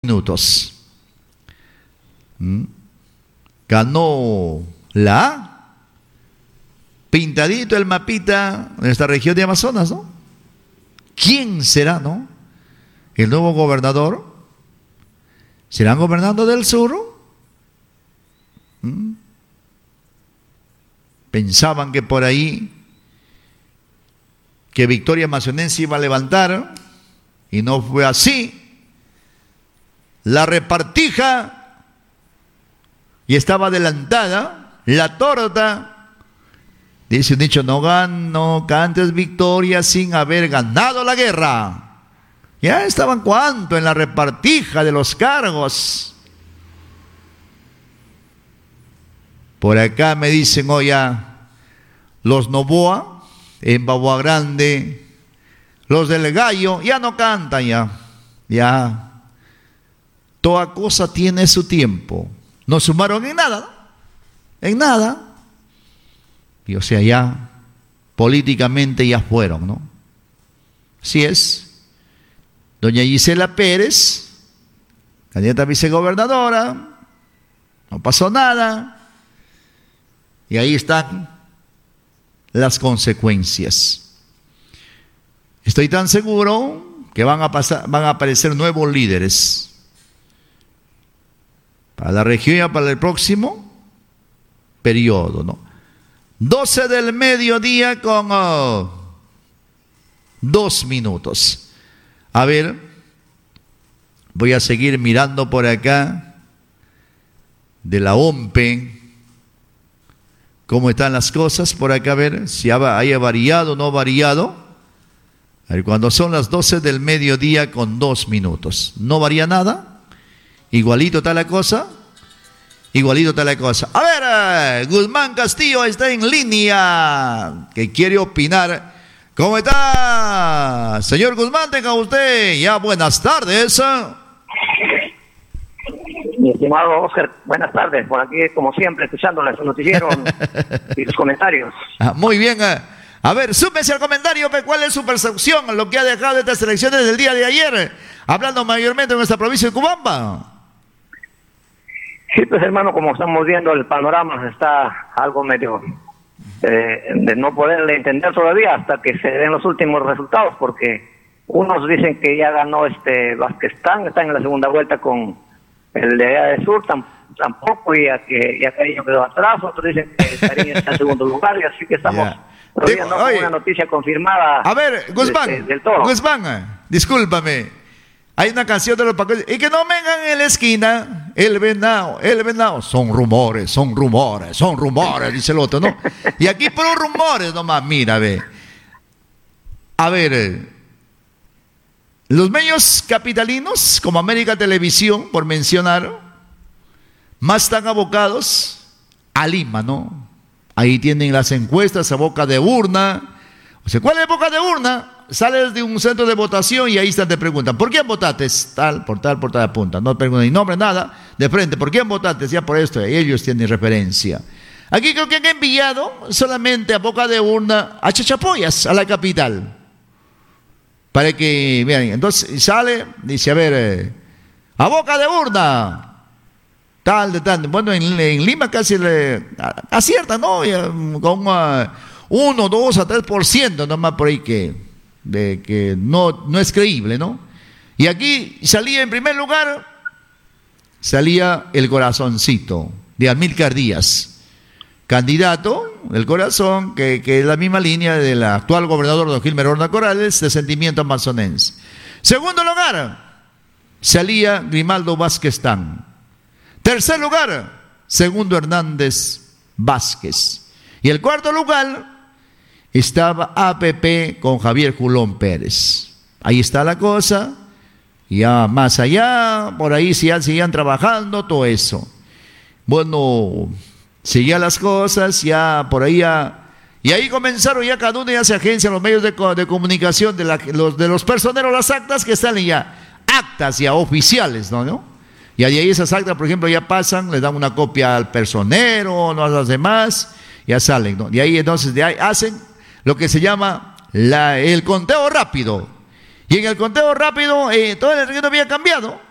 minutos. Ganó la A. Pintadito el mapita de esta región de Amazonas, ¿no? ¿Quién será, no? El nuevo gobernador. ¿Serán gobernando del sur? Pensaban que por ahí que Victoria Amazonense iba a levantar y no fue así. La repartija y estaba adelantada, la torta. Dice un dicho, no cantes victoria sin haber ganado la guerra. Ya estaban cuánto en la repartija de los cargos. Por acá me dicen, oye, los Novoa, en Babua Grande, los del Gallo, ya no cantan ya. Toda cosa tiene su tiempo. No sumaron en nada, ¿no? En nada. Y o sea, ya políticamente ya fueron, ¿no? Así es. Doña Gisela Pérez, candidata a vicegobernadora, no pasó nada. Y ahí están las consecuencias. Estoy tan seguro que van a aparecer nuevos líderes para la región y para el próximo periodo, ¿no? 12 del mediodía con 2 minutos. A ver, voy a seguir mirando por acá de la OMPE cómo están las cosas por acá, a ver si haya variado o no variado. A ver, cuando son las 12 del mediodía con 2 minutos, ¿no varía nada? Igualito está la cosa. Igualito está la cosa. A ver, Guzmán Castillo está en línea, que quiere opinar. ¿Cómo está, señor Guzmán? Tenga usted ya buenas tardes. Mi estimado Oscar, buenas tardes. Por aquí, como siempre, escuchándoles su noticiero y sus comentarios. Muy bien. A ver, súmese al comentario. ¿Cuál es su percepción a lo que ha dejado estas elecciones del día de ayer? Hablando mayormente en nuestra provincia de Cubamba. Sí, pues hermano, como estamos viendo, el panorama está algo medio de no poderle entender todavía hasta que se den los últimos resultados, porque unos dicen que ya ganó Vázquez están en la segunda vuelta con el de allá de Sur, tampoco, y ya Cariño quedó atrás, otros dicen que Cariño está en segundo lugar, y así que estamos todavía no con una noticia confirmada. A ver, Guzmán, del todo. Guzmán, discúlpame. Hay una canción de los paquetes. Y que no vengan en la esquina. El venado. Son rumores, dice el otro, ¿no? Y aquí por los rumores nomás, mira, ve. A ver, los medios capitalinos, como América Televisión, por mencionar, más están abocados a Lima, ¿no? Ahí tienen las encuestas a boca de urna. O sea, ¿cuál es boca de urna? Sales de un centro de votación y ahí te preguntan, ¿por quién votaste? Tal, por tal apunta. No te preguntan ni nombre, nada, de frente. ¿Por quién votaste? Ya por esto, ellos tienen referencia. Aquí creo que han enviado solamente a boca de urna a Chachapoyas, a la capital. Para que, miren, entonces sale, dice, a ver, a boca de urna, tal. Bueno, en Lima casi acierta, ¿no? Con 1, 2 a 3%, nomás por ahí que no es creíble, ¿no? Y aquí salía en primer lugar, salía el corazoncito de Amílcar Díaz, candidato del corazón, que es la misma línea del actual gobernador don Gilmer Horna Corrales, de Sentimiento Amazonense. Segundo lugar, salía Grimaldo Vázquez Tan. Tercer lugar, Segundo Hernández Vázquez. Y el cuarto lugar estaba APP con Javier Julón Pérez. Ahí está la cosa. Ya más allá, por ahí sigan trabajando, todo eso. Bueno, seguían las cosas, ya por ahí ya. Y ahí comenzaron ya cada uno ya se agencia los medios de comunicación de los personeros, las actas que salen ya, actas ya oficiales, ¿no? Y ahí esas actas, por ejemplo, ya pasan, le dan una copia al personero, no a las demás, ya salen, ¿no? Y ahí entonces de ahí hacen lo que se llama el conteo rápido. Y en el conteo rápido, toda la región había cambiado.